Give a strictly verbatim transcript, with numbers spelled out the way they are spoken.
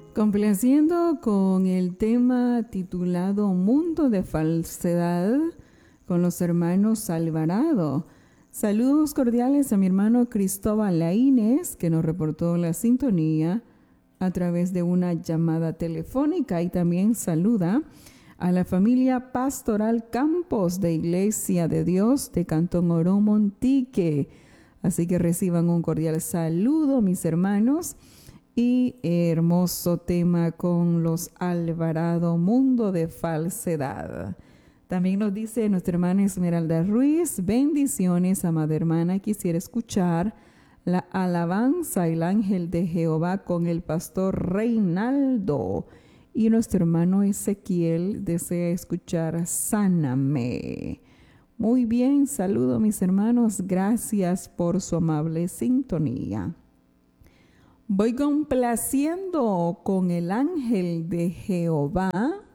Complaciendo con el tema titulado Mundo de Falsedad con los hermanos Alvarado. Saludos cordiales a mi hermano Cristóbal Laínez, que nos reportó la sintonía a través de una llamada telefónica, y también saluda a la familia Pastoral Campos de Iglesia de Dios de Cantón Oro Montique. Así que reciban un cordial saludo, mis hermanos. Y hermoso tema con los Alvarado, Mundo de Falsedad. También nos dice nuestra hermana Esmeralda Ruiz: bendiciones, amada hermana. Quisiera escuchar la alabanza El Ángel de Jehová con el pastor Reinaldo. Y nuestro hermano Ezequiel desea escuchar Sáname. Muy bien, saludo mis hermanos. Gracias por su amable sintonía. Voy complaciendo con el Ángel de Jehová